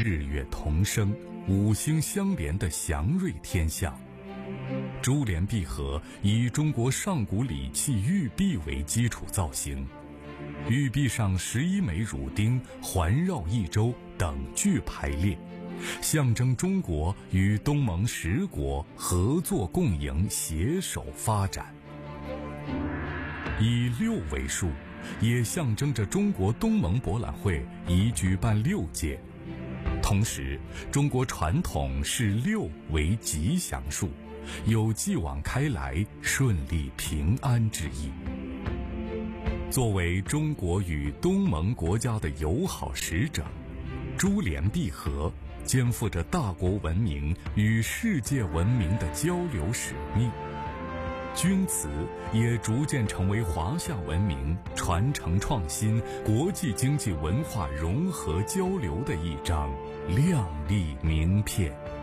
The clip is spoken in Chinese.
日月同生、五星相连的祥瑞天象。珠帘璧盒以中国上古礼器玉璧为基础造型，玉璧上11枚乳钉环绕一周等距排列，象征中国与东盟10国合作共赢、携手发展。以6为数，也象征着中国东盟博览会已举办6届。同时，中国传统视6为吉祥数，有继往开来、顺利平安之意。作为中国与东盟国家的友好使者，珠帘璧盒肩负着大国文明与世界文明的交流使命。钧瓷也逐渐成为华夏文明传承创新、国际经济文化融合交流的一张亮丽名片。